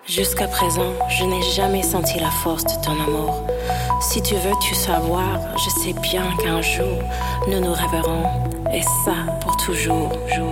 Jusqu'à présent, je n'ai jamais senti la force de ton amour. Si tu veux tout savoir, je sais bien qu'un jour, nous nous reverrons, et ça pour toujours.